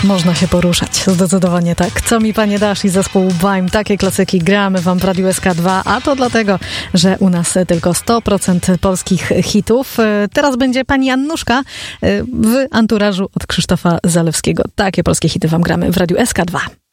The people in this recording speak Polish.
Można się poruszać, zdecydowanie tak. Co mi panie dasz i zespół Baim, takie klasyki gramy wam w Radiu SK2, a to dlatego, że u nas tylko 100% polskich hitów. Teraz będzie pani Annuszka w anturażu od Krzysztofa Zalewskiego. Takie polskie hity wam gramy w Radiu SK2.